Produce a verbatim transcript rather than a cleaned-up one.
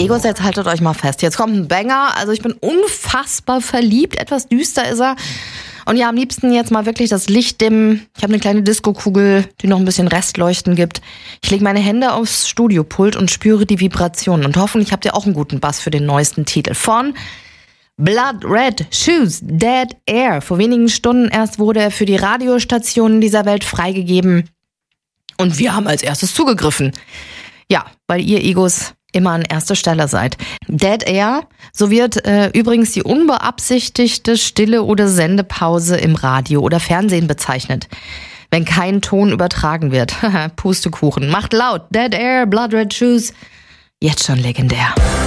Egos, jetzt haltet euch mal fest. Jetzt kommt ein Banger. Also ich bin unfassbar verliebt. Etwas düster ist er. Und ja, am liebsten jetzt mal wirklich das Licht dimmen. Ich habe eine kleine Diskokugel, die noch ein bisschen Restleuchten gibt. Ich lege meine Hände aufs Studiopult und spüre die Vibrationen. Und hoffentlich habt ihr auch einen guten Bass für den neuesten Titel von Blood Red Shoes, Dead Air. Vor wenigen Stunden erst wurde er für die Radiostationen dieser Welt freigegeben. Und wir haben als erstes zugegriffen. Ja, weil ihr Egos immer an erster Stelle seid. Dead Air, so wird äh, übrigens die unbeabsichtigte Stille oder Sendepause im Radio oder Fernsehen bezeichnet, wenn kein Ton übertragen wird. Pustekuchen. Macht laut. Dead Air, Blood Red Shoes. Jetzt schon legendär.